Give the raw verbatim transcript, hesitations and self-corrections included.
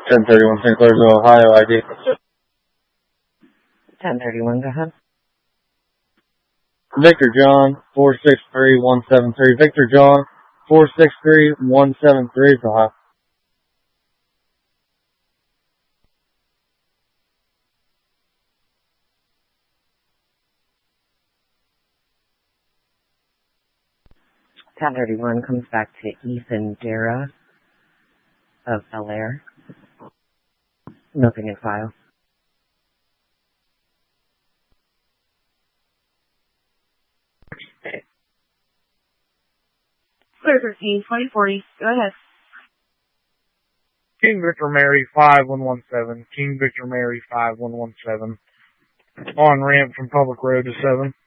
ten thirty-one Saint Clairsville, Ohio, I D. ten thirty-one, go ahead. Victor John, four six three one seven three. Victor John, four six three one seven three for Ohio. ten thirty-one comes back to Ethan Dara of Bel Air. Nothing in file. Clear thirteen, twenty forty. Go ahead. King Victor Mary five one one seven. King Victor Mary five one one seven. On ramp from Public Road to seven.